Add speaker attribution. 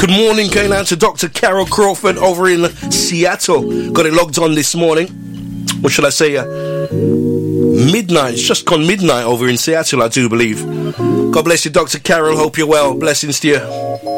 Speaker 1: Good morning, going out to Dr. Carol Crawford over in Seattle. Got it logged on this morning. What should I say? Midnight. It's just gone midnight over in Seattle, I do believe. God bless you, Dr. Carol. Hope you're well. Blessings to you.